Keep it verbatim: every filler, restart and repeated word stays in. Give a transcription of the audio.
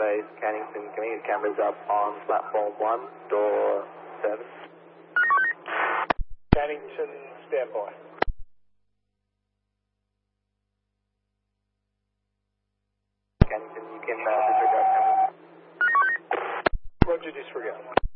runway, Cannington, can we get cameras up on platform one, door seven? Cannington, stand by. Cannington, you can uh, disregard cameras. Roger, disregard.